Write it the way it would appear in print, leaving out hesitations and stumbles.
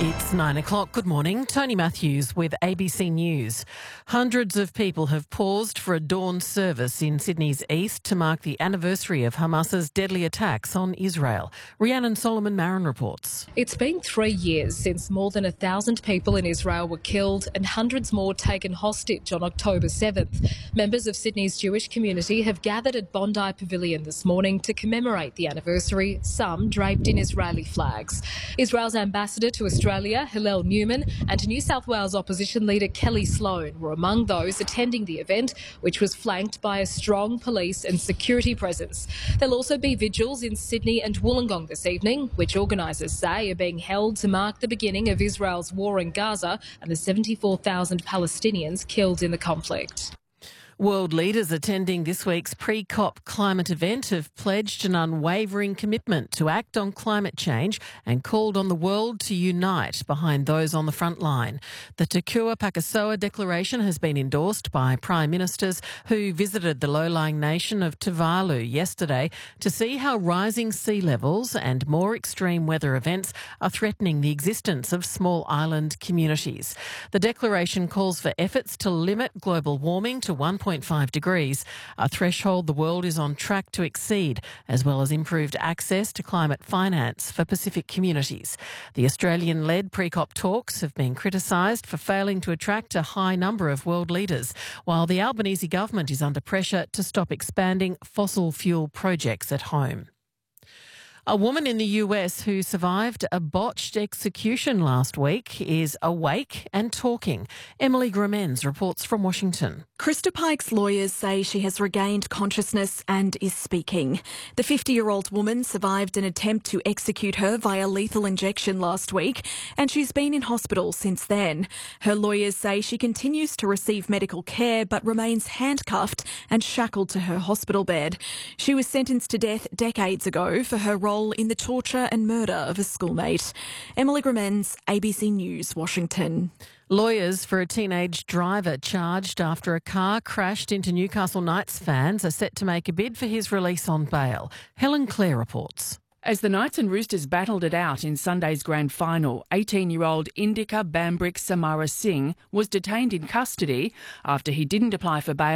It's 9 o'clock. Good morning. Tony Matthews with ABC News. Hundreds of people have paused for a dawn service in Sydney's east to mark the anniversary of Hamas's deadly attacks on Israel. Rhiannon Solomon-Marin reports. It's been 3 years since more than 1,000 people in Israel were killed and hundreds more taken hostage on October 7th. Members of Sydney's Jewish community have gathered at Bondi Pavilion this morning to commemorate the anniversary, some draped in Israeli flags. Israel's ambassador to Australia, Hillel Newman, and New South Wales opposition leader Kelly Sloan were among those attending the event, which was flanked by a strong police and security presence. There'll also be vigils in Sydney and Wollongong this evening, which organisers say are being held to mark the beginning of Israel's war in Gaza and the 74,000 Palestinians killed in the conflict. World leaders attending this week's pre-COP climate event have pledged an unwavering commitment to act on climate change and called on the world to unite behind those on the front line. The Te Kua Pakisoa Declaration has been endorsed by Prime Ministers who visited the low-lying nation of Tuvalu yesterday to see how rising sea levels and more extreme weather events are threatening the existence of small island communities. The declaration calls for efforts to limit global warming to 1.5 degrees, a threshold the world is on track to exceed, as well as improved access to climate finance for Pacific communities. The Australian-led pre-COP talks have been criticised for failing to attract a high number of world leaders, while the Albanese government is under pressure to stop expanding fossil fuel projects at home. A woman in the US who survived a botched execution last week is awake and talking. Emily Gromens reports from Washington. Krista Pike's lawyers say she has regained consciousness and is speaking. The 50-year-old woman survived an attempt to execute her via lethal injection last week, and she's been in hospital since then. Her lawyers say she continues to receive medical care but remains handcuffed and shackled to her hospital bed. She was sentenced to death decades ago for her role in the torture and murder of a schoolmate. Emily Gromens, ABC News, Washington. Lawyers for a teenage driver charged after a car crashed into Newcastle Knights fans are set to make a bid for his release on bail. Helen Clare reports. As the Knights and Roosters battled it out in Sunday's grand final, 18-year-old Indika Bambrick Samara Singh was detained in custody after he didn't apply for bail